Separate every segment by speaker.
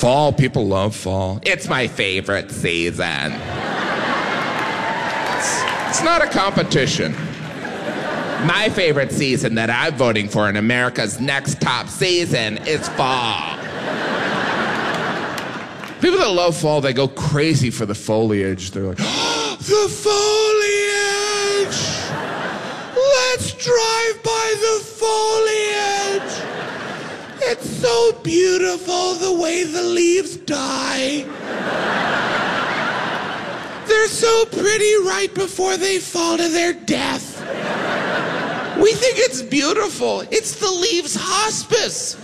Speaker 1: Fall, people love fall. It's my favorite season. It's not a competition. My favorite season that I'm voting for in America's next top season is fall. People that love fall, they go crazy for the foliage. They're like, oh, the foliage! Let's drive by the foliage! It's so beautiful the way the leaves die. They're so pretty right before they fall to their death. We think it's beautiful. It's the leaves' hospice.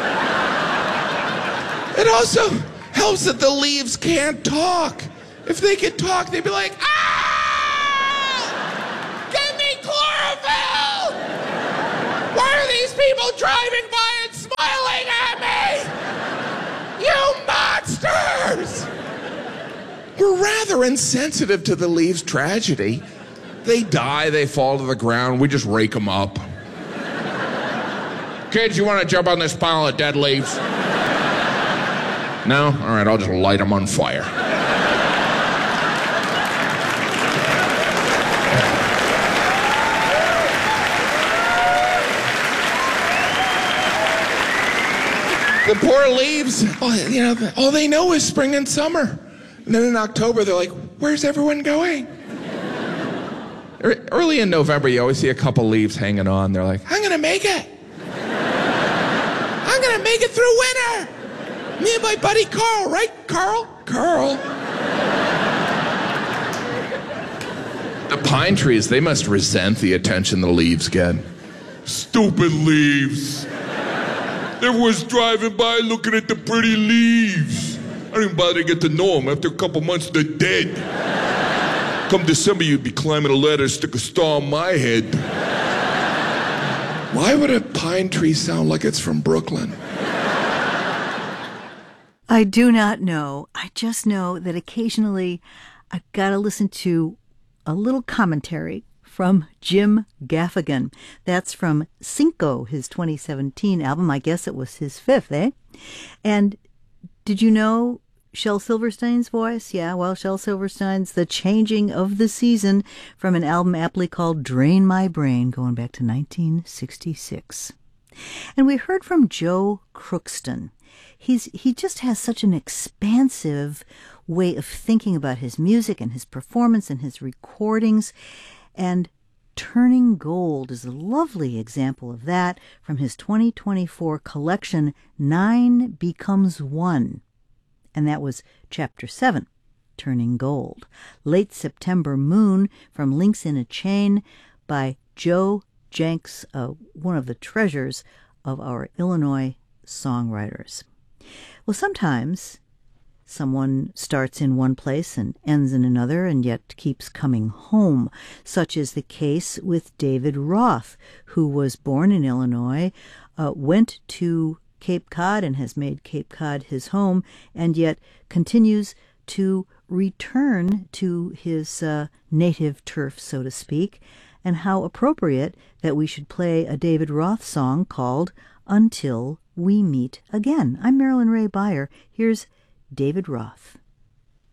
Speaker 1: It also helps that the leaves can't talk. If they could talk, they'd be like, ah! Give me chlorophyll! Why are these people driving by and smiling at me? You monsters! We're rather insensitive to the leaves' tragedy. They die, they fall to the ground, we just rake them up. Kids, you want to jump on this pile of dead leaves? No? All right, I'll just light them on fire. The poor leaves, all they know is spring and summer. And then in October, they're like, where's everyone going? Early in November, you always see a couple leaves hanging on. They're like, I'm going to make it. I'm going to make it through winter. Me and my buddy Carl, right, Carl? Carl. The pine trees, they must resent the attention the leaves get. Stupid leaves. Everyone's driving by looking at the pretty leaves. I don't even bother to get to know them. After a couple months, they're dead. Come December, you'd be climbing a ladder, stick a star on my head. Why would a pine tree sound like it's from Brooklyn?
Speaker 2: I do not know. I just know that occasionally I've got to listen to a little commentary from Jim Gaffigan. That's from Cinco, his 2017 album. I guess it was his fifth, eh? And did you know Shel Silverstein's voice? Yeah, well, Shel Silverstein's The Changing of the Season from an album aptly called Drain My Brain, going back to 1966. And we heard from Joe Crookston. He just has such an expansive way of thinking about his music and his performance and his recordings. And Turning Gold is a lovely example of that from his 2024 collection, 9 Becomes One. And that was Chapter 7, Turning Gold. Late September Moon from Links in a Chain by Joe Jenks, one of the treasures of our Illinois songwriters. Well, sometimes someone starts in one place and ends in another and yet keeps coming home. Such is the case with David Roth, who was born in Illinois, went to Cape Cod and has made Cape Cod his home, and yet continues to return to his native turf, so to speak, and how appropriate that we should play a David Roth song called Until We Meet Again. I'm Marilyn Ray Beyer. Here's David Roth.